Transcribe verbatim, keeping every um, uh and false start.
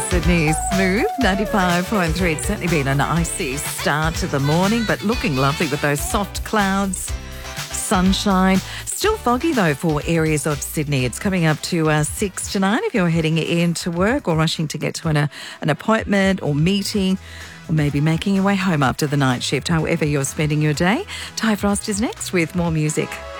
Sydney, smooth, ninety-five point three. It's certainly been an icy start to the morning, but looking lovely with those soft clouds, sunshine. Still foggy, though, for areas of Sydney. It's coming up to uh, six to nine if you're heading into work or rushing to get to an, uh, an appointment or meeting, or maybe making your way home after the night shift, however you're spending your day. Ty Frost is next with more music.